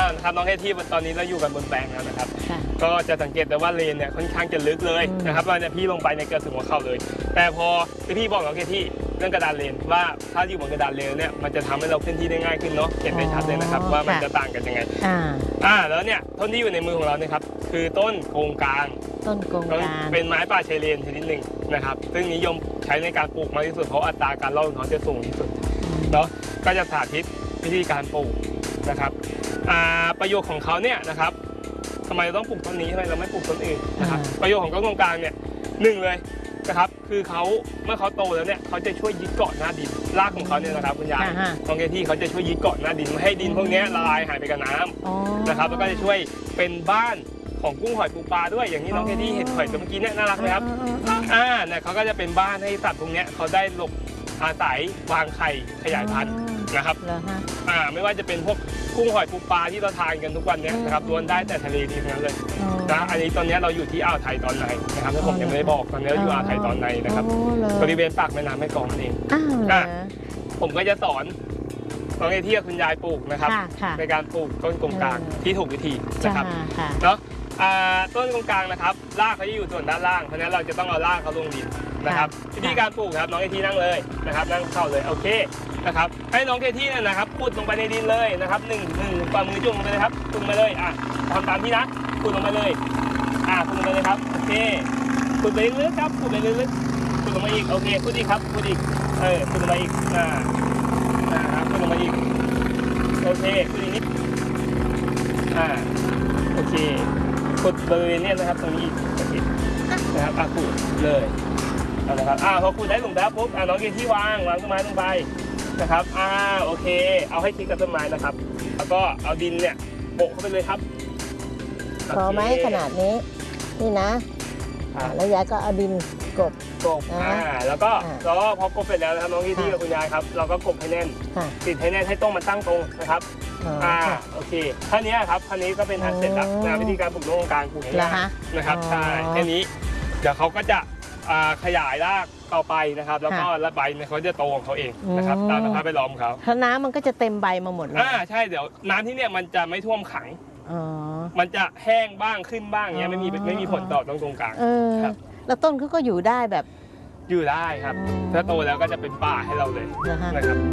ครับน้องที่ตอนนี้เราอยู่กันบนแปลงแล้วนะครับก็จะสังเกตได้ว่าเลนเนี่ยค่อนข้างจะลึกเลยนะครับว่าเนี่ยพี่ลงไปในเกือบถึงหัวเข่าเลยแต่พอพี่บอกน้องที่เรื่องกระดานเลนว่าถ้าอยู่บนกระดานเลนเนี่ยมันจะทำให้เราเคลื่อนที่ได้ง่ายขึ้นเนาะเห็นได้ชัดเลยนะครับว่ามันจะต่างกันยังไงแล้วเนี่ยต้นที่อยู่ในมือของเราเนี่ยครับคือต้นโกงกลางเป็นไม้ป่าชายเลนชนิดหนึ่งนะครับซึ่งนิยมใช้ในการปลูกมากที่สุดเพราะอัตราการรอดของเขาจะสูงที่สุดเนาะก็จะสาธิตวิธีการปลูกนะครับประโยชน์ของเขาเนี่ยนะครับทำไมเราต้องปลูกต้นนี้ทำไมเราไม่ปลูกต้นอื่นนะครับประโยชน์ของต้นโกงกลางเนี่ยหนึ่งเลยนะครับคือเขาเมื่อเขาโตแล้วเนี่ยเขาจะช่วยยึดเกาะหน้าดินรากของเขาเนี่ยนะครับคุณยายตรงที่เขาจะช่วยยึดเกาะหน้าดินไม่ให้ดินพวกนี้ละลายหายไปกับน้ำนะครับแล้วก็จะช่วยเป็นบ้านของกุ้งหอยปูปลาด้วยอย่างนี้น้องเคที่เห็นหอยตัวเมื่อกี้เนี่ยน่ารักไหมครับเนี่ยเขาก็จะเป็นบ้านให้สัตว์พวกนี้เขาได้หลบอาศัยวางไข่ขยายพันธุ์นะครับไม่ว่าจะเป็นพวกกุ้งหอยปูปลาที่เราทานกันทุกวันนี้นะครับล้วนได้แต่ทะเลนี้ทั้งนั้นเลยนะอันนี้ตอนนี้เราอยู่ที่อ่าวไทยตอนในนะครับถ้าผมยังไม่ได้บอกตอนนี้เราอยู่อ่าวไทยตอนในนะครับบริเวณปากแม่น้ำแม่กลองนั่นเองผมก็จะสอนน้องที่คุณยายปลูกนะครับในการปลูกต้นกงกลางที่ถูกวิธีนะครับเนาะต้นกงกลางนะครับรากเขาจะอยู่ส่วนด้านล่างเพราะฉะนั้นเราจะต้องเอารากเขาลงดินนะครับวิธีการปลูกครับน้องที่นั่งเลยนะครับนั่งเข้าเลยโอเคนะครับให้น้องที่เนี่ยนะครับขุดลงไปในดินเลยนะครับหนึ่งฝ่ามือจุ่มลงไปเลยครับจุ่มไปเลยทำตามที่นะขุดลงไปเลยขุดลงไปเลยครับโอเคขุดไปลึกๆครับขุดไปลึกๆขุดลงมาอีกโอเคขุดอีกครับขุดอีกขุดลงมาอีกครับขุดลงมาอีกโอเคขุดอีกนิดโอเคขุดบริเวณนี้นะครับตรงนี้โอเคนะครับขุดเลยนะครับพอขุดได้หลุมแล้วปุ๊บน้องที่วางต้นไม้ลงไปนะครับโอเคเอาให้ชิดกับต้นไม้นะครับแล้วก็เอาดินเนี่ยโปะเข้าไปเลยครับพอไหมขนาดนี้นี่นะแล้วยายก็เอาดินกบแล้วก็พอกบเสร็จแล้วนะครับน้องที่กับคุณยายครับเราก็กบให้แน่นติดให้แน่นให้ต้นมันตั้งตรงนะครับโอเคท่านี้ครับท่านี้ก็เป็นอันเสร็จแล้วนะวิธีการปลูกต้นกงกลางปลูกง่ายๆนะครับใช่แค่นี้เดี๋ยวเขาก็จะขยายรากต่อไปนะครับแล้วก็ใบเนี่ยเขาจะโตของเขาเองนะครับตามสภาพแวดล้อมเขาถ้าน้ำมันก็จะเต็มใบมาหมดเลยใช่เดี๋ยวน้ำที่เนี่ยมันจะไม่ท่วมขังมันจะแห้งบ้างขึ้นบ้างเงี้ยไม่มีผลต่อต้นกงกลางครับแล้วต้นเขาก็อยู่ได้แบบอยู่ได้ครับถ้าโตแล้วก็จะเป็นป่าให้เราเลยนะครับ